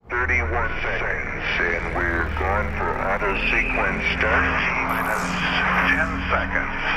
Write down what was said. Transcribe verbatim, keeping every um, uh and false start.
thirty-one seconds, and we're going for auto sequence start. Minus ten seconds.